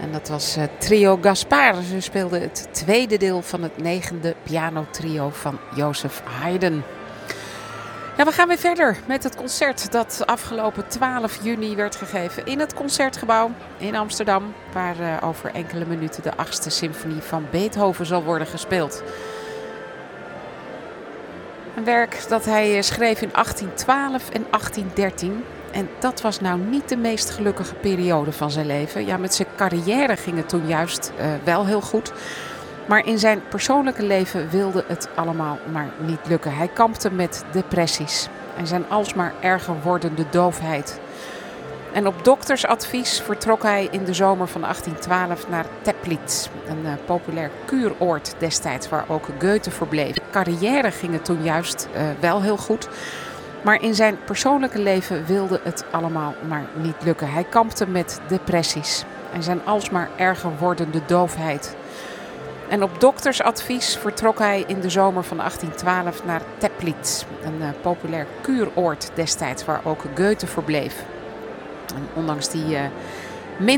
En dat was trio Gaspar. Ze speelden het tweede deel van het 9e pianotrio van Joseph Haydn. Ja, we gaan weer verder met het concert dat afgelopen 12 juni werd gegeven in het Concertgebouw in Amsterdam. Waar over enkele minuten de 8e symfonie van Beethoven zal worden gespeeld. Een werk dat hij schreef in 1812 en 1813. En dat was nou niet de meest gelukkige periode van zijn leven. Ja, met zijn carrière ging het toen juist wel heel goed. Maar in zijn persoonlijke leven wilde het allemaal maar niet lukken. Hij kampte met depressies en zijn alsmaar erger wordende doofheid. En op doktersadvies vertrok hij in de zomer van 1812 naar Teplitz. Een populair kuuroord destijds waar ook Goethe verbleef. Zijn carrière ging het toen juist wel heel goed. Maar in zijn persoonlijke leven wilde het allemaal maar niet lukken. Hij kampte met depressies en zijn alsmaar erger wordende doofheid. En op doktersadvies vertrok hij in de zomer van 1812 naar Teplitz. Een populair kuuroord destijds waar ook Goethe verbleef. En ondanks die